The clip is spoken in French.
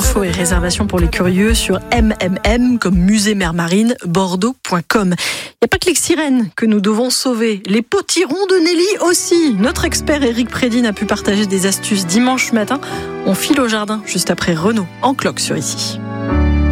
infos et réservations pour les curieux sur MMM comme musée mer marine bordeaux.com. Il n'y a pas que les sirènes que nous devons sauver, les potirons de Nelly aussi. Notre expert Éric Prédine a pu partager des astuces dimanche matin. On file au jardin juste après Renaud en cloque sur Ici.